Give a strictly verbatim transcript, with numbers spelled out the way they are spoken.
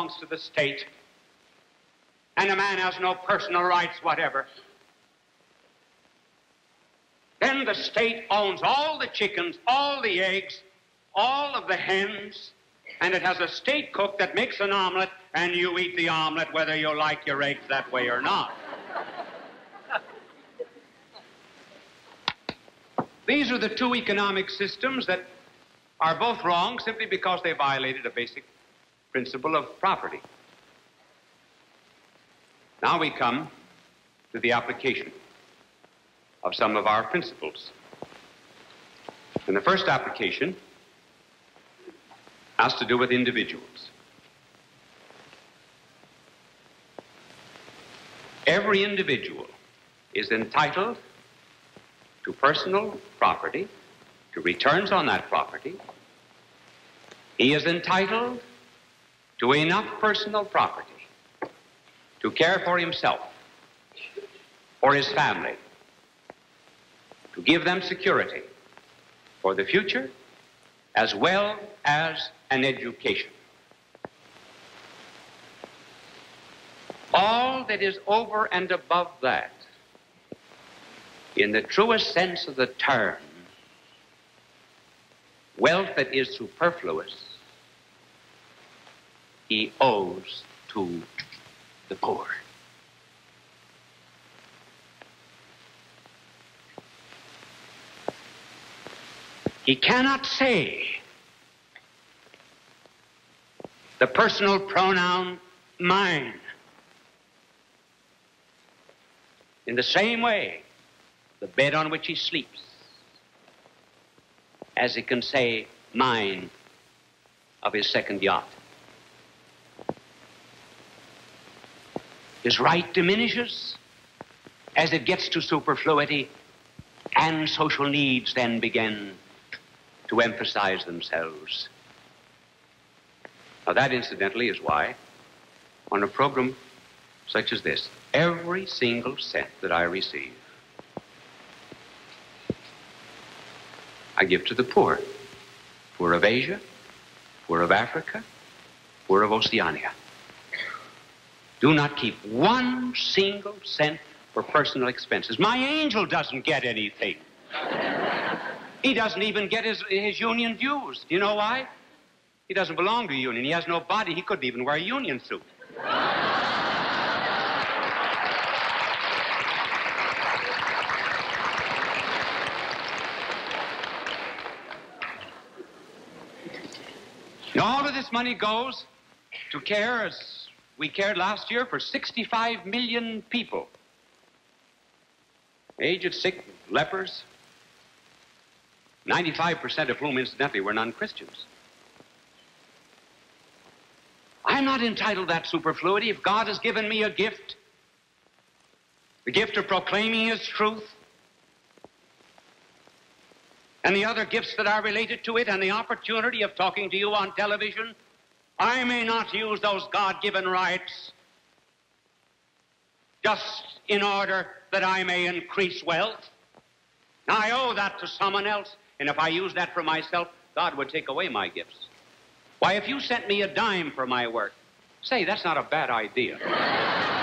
belongs to the state, and a man has no personal rights whatever, then the state owns all the chickens, all the eggs, all of the hens, and it has a state cook that makes an omelet, and you eat the omelet whether you like your eggs that way or not. These are the two economic systems that are both wrong simply because they violated a basic principle of property. Now we come to the application of some of our principles. And the first application has to do with individuals. Every individual is entitled to personal property, to returns on that property. He is entitled to enough personal property to care for himself, for his family, to give them security for the future, as well as an education. All that is over and above that, in the truest sense of the term, wealth that is superfluous, he owes to the poor. He cannot say the personal pronoun mine in the same way the bed on which he sleeps, as he can say mine of his second yacht. His right diminishes as it gets to superfluity, and social needs then begin to emphasize themselves. Now that, incidentally, is why on a program such as this, every single cent that I receive, I give to the poor. Poor of Asia, poor of Africa, poor of Oceania. Do not keep one single cent for personal expenses. My angel doesn't get anything. He doesn't even get his, his union dues. Do you know why? He doesn't belong to a union. He has no body. He couldn't even wear a union suit. And all of this money goes to care, as we cared last year, for sixty-five million people. Aged, sick, lepers, ninety-five percent of whom, incidentally, were non-Christians. I'm not entitled to that superfluity. If God has given me a gift, the gift of proclaiming His truth, and the other gifts that are related to it, and the opportunity of talking to you on television, I may not use those God-given rights just in order that I may increase wealth. I owe that to someone else, and if I use that for myself, God would take away my gifts. Why, if you sent me a dime for my work, say, that's not a bad idea.